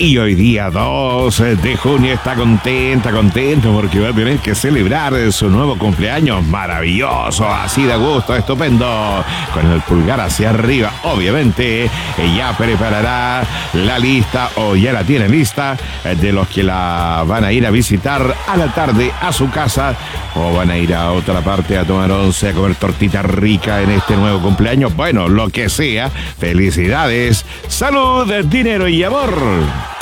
Y hoy día 2 de junio está contento porque va a tener que celebrar su nuevo cumpleaños maravilloso, así de gusto, estupendo, con el pulgar hacia arriba. Obviamente ella preparará la lista, o ya la tiene lista, de los que la van a ir a visitar a la tarde a su casa, o van a ir a otra parte a tomar once, a comer tortita rica en este nuevo cumpleaños. Bueno, lo que sea, felicidades, salud, dinero y amor.